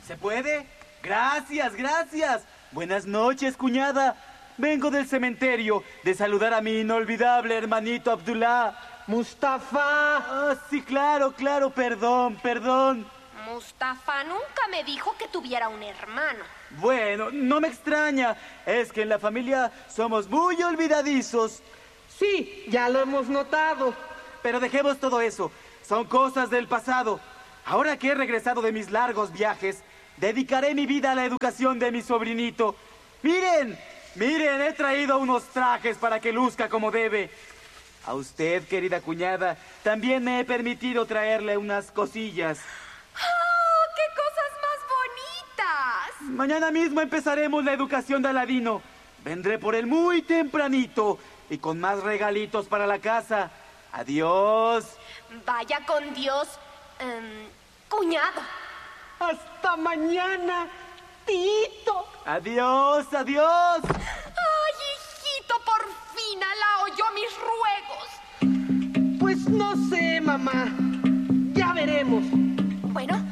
¿Se puede? Gracias, gracias. Buenas noches, cuñada. Vengo del cementerio de saludar a mi inolvidable hermanito Abdullah. ¡Mustafa! Ah, sí, claro, perdón. Mustafa nunca me dijo que tuviera un hermano. Bueno, no me extraña. Es que en la familia somos muy olvidadizos. Sí, ya lo hemos notado. Pero dejemos todo eso. Son cosas del pasado. Ahora que he regresado de mis largos viajes, dedicaré mi vida a la educación de mi sobrinito. Miren, he traído unos trajes para que luzca como debe. A usted, querida cuñada, también me he permitido traerle unas cosillas. ¡Oh, qué cosas más bonitas! Mañana mismo empezaremos la educación de Aladino. Vendré por él muy tempranito y con más regalitos para la casa. Adiós. Vaya con Dios, cuñado. ¡Hasta mañana, Tito! Adiós. ¡Ay, hijito, por fin Alá oyó mis ruegos! Pues no sé, mamá. Ya veremos. Bueno,